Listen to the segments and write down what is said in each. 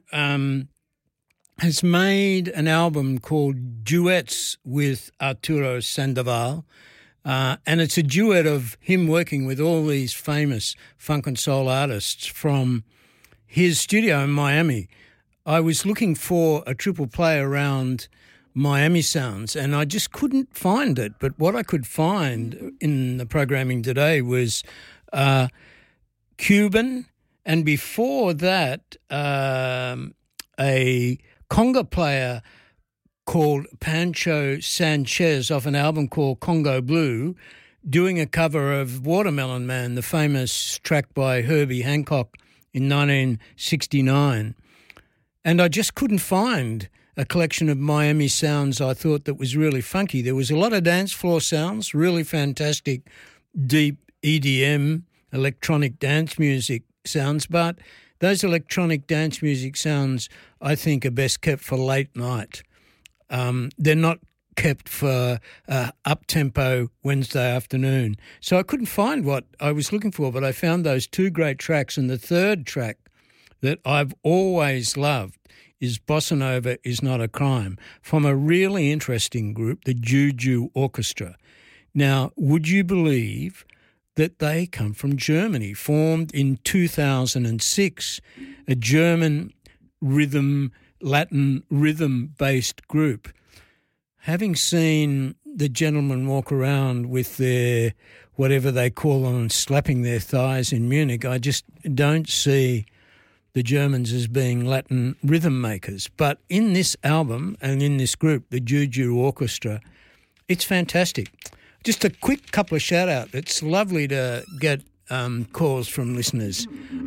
has made an album called Duets with Arturo Sandoval, and it's a duet of him working with all these famous funk and soul artists from his studio in Miami. I was looking for a triple play around Miami sounds, and I just couldn't find it. But what I could find in the programming today was Cuban, and before that, a conga player called Pancho Sanchez off an album called Congo Blue, doing a cover of Watermelon Man, the famous track by Herbie Hancock in 1969. And I just couldn't find a collection of Miami sounds I thought that was really funky. There was a lot of dance floor sounds, really fantastic, deep EDM, electronic dance music sounds, but those electronic dance music sounds, I think, are best kept for late night. They're not kept for up-tempo Wednesday afternoon. So I couldn't find what I was looking for, but I found those two great tracks. And the third track that I've always loved is Bossa Nova Is Not a Crime, from a really interesting group, the Juju Orchestra. Now, would you believe that they come from Germany, formed in 2006, a German Latin rhythm-based group. Having seen the gentlemen walk around with their, whatever they call them, slapping their thighs in Munich, I just don't see the Germans as being Latin rhythm makers. But in this album and in this group, the Juju Orchestra, it's fantastic. Just a quick couple of shout-outs. It's lovely to get calls from listeners.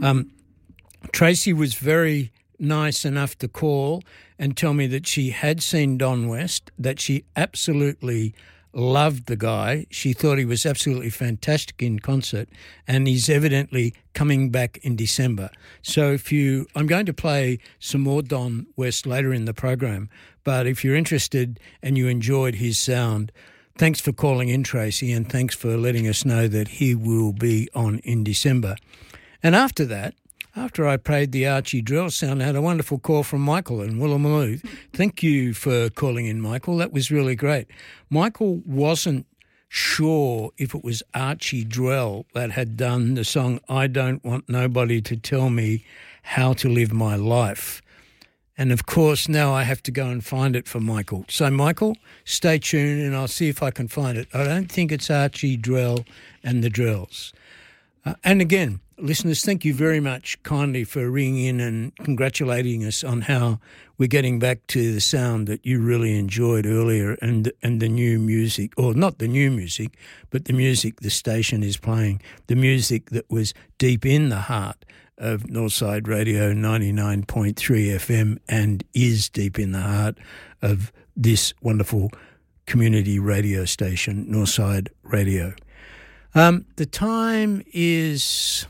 Tracy was very nice enough to call and tell me that she had seen Don West, that she absolutely loved the guy. She thought he was absolutely fantastic in concert, and he's evidently coming back in December. So I'm going to play some more Don West later in the program, but if you're interested and you enjoyed his sound, thanks for calling in, Tracy, and thanks for letting us know that he will be on in December. And after that, after I played the Archie Drill sound, I had a wonderful call from Michael in Woolloomooloo. Thank you for calling in, Michael. That was really great. Michael wasn't sure if it was Archie Drell that had done the song I Don't Want Nobody to Tell Me How to Live My Life. And, of course, now I have to go and find it for Michael. So, Michael, stay tuned and I'll see if I can find it. I don't think it's Archie Drell and the Drells. And again, listeners, thank you very much kindly for ringing in and congratulating us on how we're getting back to the sound that you really enjoyed earlier and the new music, or not the new music, but the music the station is playing, the music that was deep in the heart of Northside Radio 99.3 FM and is deep in the heart of this wonderful community radio station, Northside Radio. The time is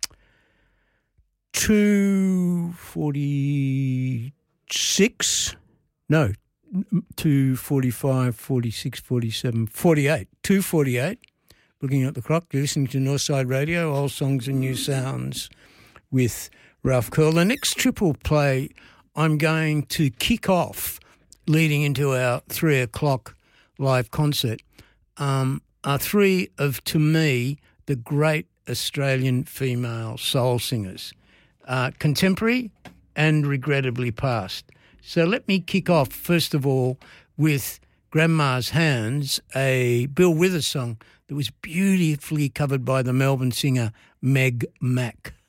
2:46, no, 2:45, 46, 47, 48, 2:48, looking at the clock. You're listening to Northside Radio, Old Songs and New Sounds with Ralph Curl. The next triple play I'm going to kick off leading into our 3 o'clock live concert are three of, to me, the great Australian female soul singers, contemporary and regrettably past. So let me kick off, first of all, with Grandma's Hands, a Bill Withers song that was beautifully covered by the Melbourne singer Meg Mac.